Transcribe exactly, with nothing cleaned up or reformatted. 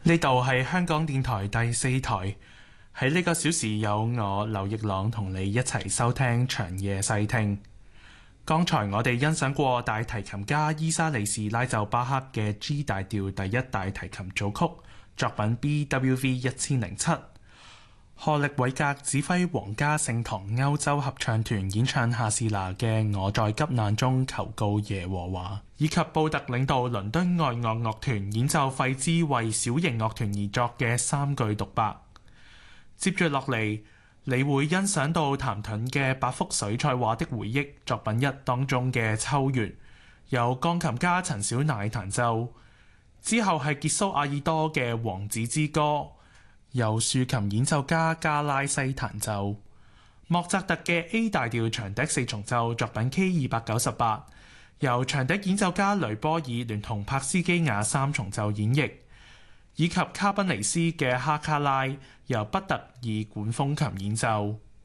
呢度係香港電台第四台，喺呢個小時有我劉奕朗同你一齊收聽長夜細聽。剛才我哋欣賞過大提琴家伊莎莉士拉就巴克嘅 G 大調第一大提琴組曲作品 B W V 一千零七，賀力偉格指揮皇家聖堂歐洲合唱團演唱夏士拿嘅《我在急難中求告耶和華》，以及布特領導倫敦愛樂樂團演奏費茲為小型樂團而作嘅三句獨白。接住落嚟，你會欣賞到譚盾嘅八幅水彩畫的回憶作品一當中嘅秋月，由鋼琴家陳小乃彈奏。之後係傑蘇亞爾多嘅王子之歌，由豎琴演奏家加拉西彈奏。莫扎特嘅 A 大調長笛四重奏作品 K 二百九十八，由長笛演奏家雷波爾聯同柏斯基亞三重奏演繹，以及卡賓尼斯嘅哈卡拉由畢特爾管風琴演奏。